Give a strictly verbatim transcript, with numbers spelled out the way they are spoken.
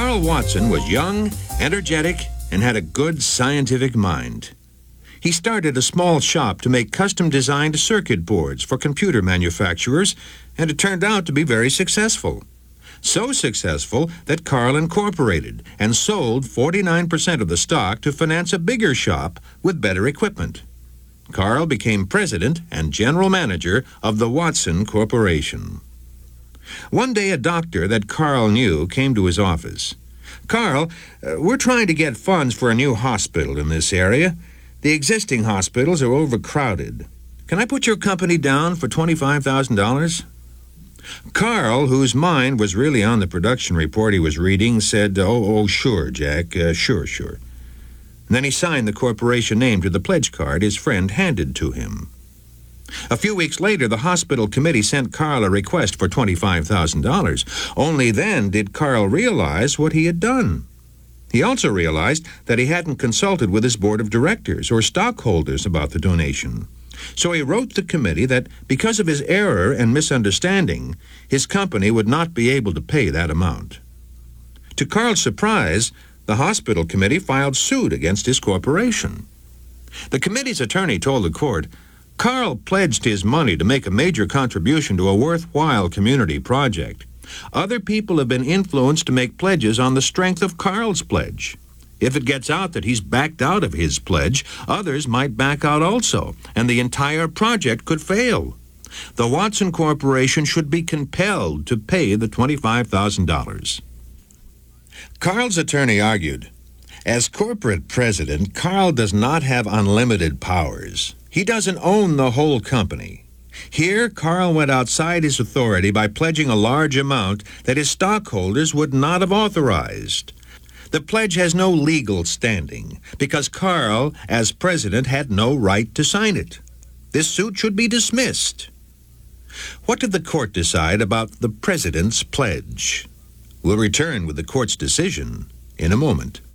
Carl Watson was young, energetic, and had a good scientific mind. He started a small shop to make custom-designed circuit boards for computer manufacturers, and it turned out to be very successful. So successful that Carl incorporated and sold forty-nine percent of the stock to finance a bigger shop with better equipment. Carl became president and general manager of the Watson Corporation. One day, a doctor that Carl knew came to his office. "Carl, uh, we're trying to get funds for a new hospital in this area. The existing hospitals are overcrowded. Can I put your company down for twenty-five thousand dollars? Carl, whose mind was really on the production report he was reading, said, "Oh, oh, sure, Jack, uh, sure, sure." And then he signed the corporation name to the pledge card his friend handed to him. A few weeks later, the hospital committee sent Carl a request for twenty-five thousand dollars. Only then did Carl realize what he had done. He also realized that he hadn't consulted with his board of directors or stockholders about the donation. So he wrote the committee that because of his error and misunderstanding, his company would not be able to pay that amount. To Carl's surprise, the hospital committee filed suit against his corporation. The committee's attorney told the court, "Carl pledged his money to make a major contribution to a worthwhile community project. Other people have been influenced to make pledges on the strength of Carl's pledge. If it gets out that he's backed out of his pledge, others might back out also, and the entire project could fail. The Watson Corporation should be compelled to pay the twenty-five thousand dollars. Carl's attorney argued, "As corporate president, Carl does not have unlimited powers. He doesn't own the whole company. Here, Carl went outside his authority by pledging a large amount that his stockholders would not have authorized. The pledge has no legal standing because Carl, as president, had no right to sign it. This suit should be dismissed." What did the court decide about the president's pledge? We'll return with the court's decision in a moment.